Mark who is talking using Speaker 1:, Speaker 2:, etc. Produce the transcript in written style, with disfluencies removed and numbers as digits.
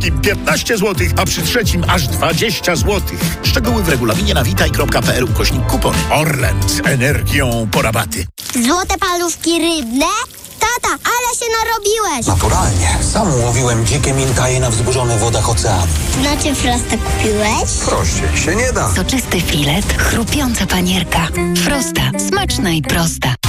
Speaker 1: drugim 15 zł, a przy trzecim aż 20 zł. Szczegóły w regulaminie na witaj.pl/kupon. Orlen z energią po rabaty.
Speaker 2: Złote paluszki rybne? Tata, ale się narobiłeś!
Speaker 3: Naturalnie. Sam łowiłem dzikie minkaje na wzburzonych wodach oceanu.
Speaker 2: Znaczy Frosta kupiłeś?
Speaker 3: Prościej się nie da.
Speaker 4: Soczysty filet, chrupiąca panierka. Frosta. Smaczna i prosta.